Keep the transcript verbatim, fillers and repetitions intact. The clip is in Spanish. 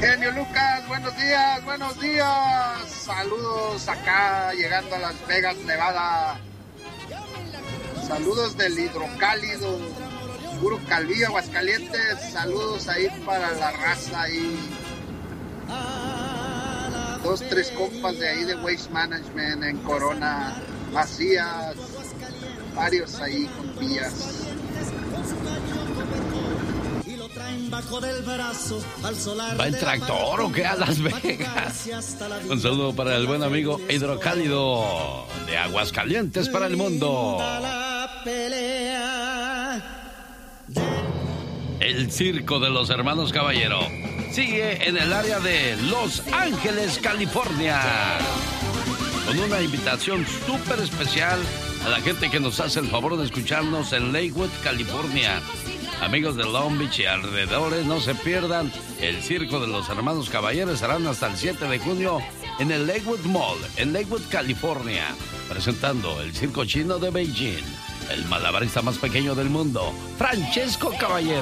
Genio Lucas, buenos días, buenos días. Saludos acá, llegando a Las Vegas, Nevada. Saludos del hidrocálido, puro Calvillo, Aguascalientes. Saludos ahí para la raza ahí. Dos, tres compas de ahí de Waste Management en Corona, Macías, varios ahí con vías. ¿Va en tractor o qué a Las Vegas? Un saludo para el buen amigo hidrocálido de Aguascalientes para el mundo. El circo de los hermanos Caballero sigue en el área de Los Ángeles, California, con una invitación súper especial a la gente que nos hace el favor de escucharnos en Lakewood, California. Amigos de Long Beach y alrededores, no se pierdan el circo de los hermanos Caballeros. Estarán hasta el siete de junio en el Lakewood Mall, en Lakewood, California, presentando el circo chino de Beijing, el malabarista más pequeño del mundo, Francesco Caballero.